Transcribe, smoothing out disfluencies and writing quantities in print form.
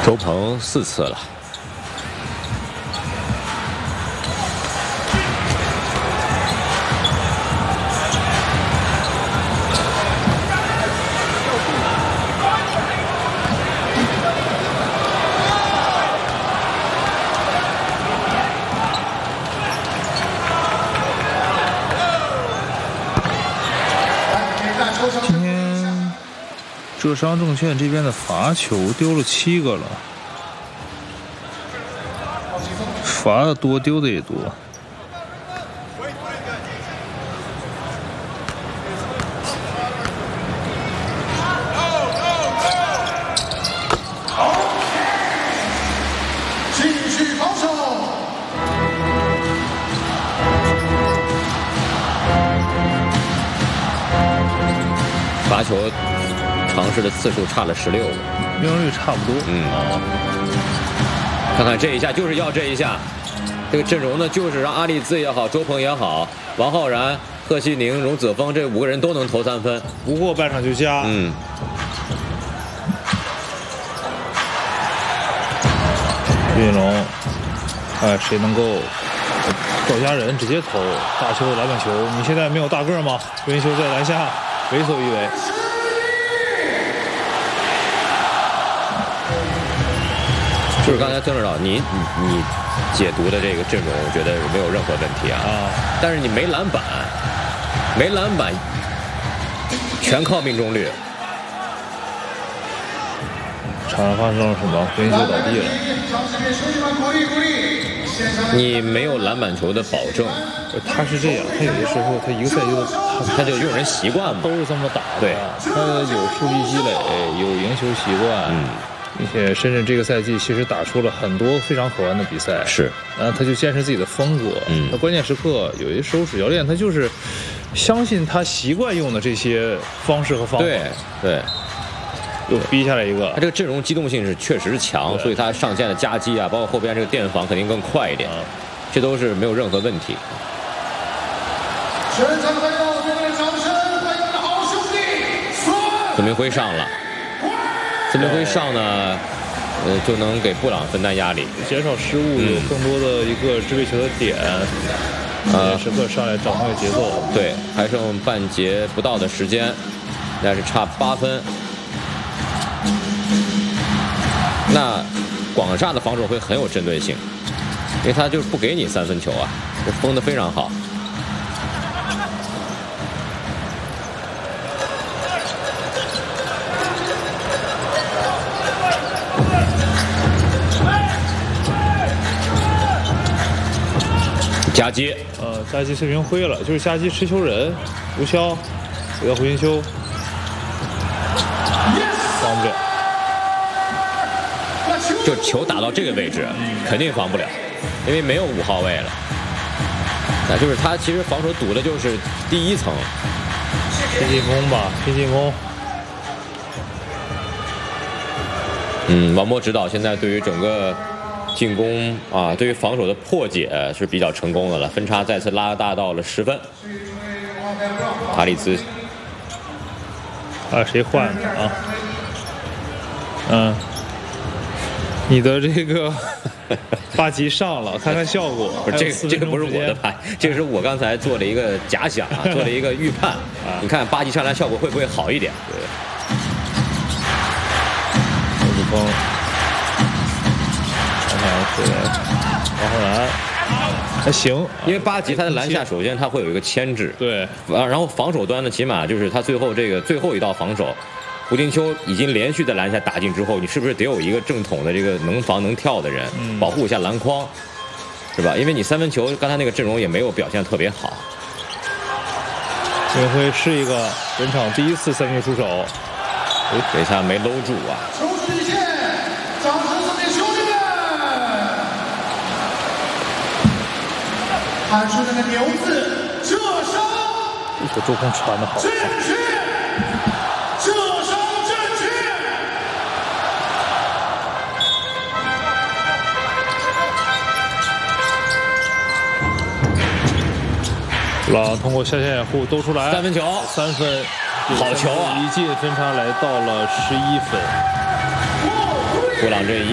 周鹏4次了。 今天浙商证券这边的罚球丢了7个了，罚的多，丢的也多。 继续防守。 罚球尝试的次数差了16个， 命中率差不多。 看看这一下就是要这一下，这个阵容呢就是让阿里兹也好，周鹏也好，王浩然、贺西宁、荣子峰这5个人都能投3分， 不过半场就加。岳云龙，看谁能够赵家人直接投大球篮板球。你现在没有大个吗？温修在篮下为所欲为。 就是刚才曾指导你解读的这个阵容，我觉得没有任何问题啊。但是你没篮板，全靠命中率。 场上发生了什么？温修倒地了。 你没有篮板球的保证。 他是这样，他有的时候他一个赛季他就用人习惯嘛， 都是这么打的。 对， 他有数据积累，有赢球习惯。并且深圳这个赛季其实打出了很多非常好玩的比赛， 是， 他就坚持自己的风格。他关键时刻有一时候主教练他就是相信他习惯用的这些方式和方法。 对， 又逼下来一个。 他这个阵容机动性是确实强，所以他上线的夹击啊，包括后边这个电防肯定更快一点，这都是没有任何问题。 全场朋友，给我们掌声欢迎我们的好兄弟孙明辉上了。孙明辉上呢，就能给布朗分担压力， 减少失误，有更多的一个制位球的点，时刻上来掌握节奏。 对，还剩半节不到的时间，但是差8分。那广厦的防守会很有针对性，因为他就是不给你3分球啊，这封得非常好。夹击， 夹击孙明辉了，就是夹击持球人吴潇，给到胡金秋，防不了， 就球打到这个位置，肯定防不了，因为没有5号位了。那就是他其实防守堵的就是第1层， 拼进攻吧，拼进攻。 王波指导现在对于整个进攻啊，对于防守的破解是比较成功的了，分差再次拉大到了10分。阿里兹， 谁换的啊？你的这个8级上了，看看效果。 不是这个不是我的牌，这个是我刚才做了一个假想啊，做了一个预判。你看8级上来效果会不会好一点？ 对。刘子峰。王浩然还行， 因为8级他的篮下首先他会有一个牵制， 对， 然后防守端呢，起码就是他最后一道防守，胡金秋已经连续在篮下打进之后，你是不是得有一个正统的这个能防能跳的人，保护一下篮筐，是吧？因为你3分球刚才那个阵容也没有表现特别好。 孙明辉是一个本场第1次3分球出手， 这下没搂住啊。 喊出那个牛字，浙商。 这球周鹏传的好。 正确，浙商正确。 布朗通过下线掩护兜出来， 3分球 ，3分， 好球啊！ 一进分差来到了11分。 布朗这一